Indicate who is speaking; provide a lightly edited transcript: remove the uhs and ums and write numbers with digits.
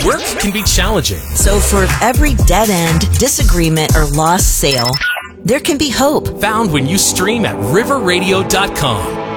Speaker 1: Work can be challenging.
Speaker 2: So for every dead end, disagreement, or lost sale, there can be hope.
Speaker 1: Found when you stream at riverradio.com.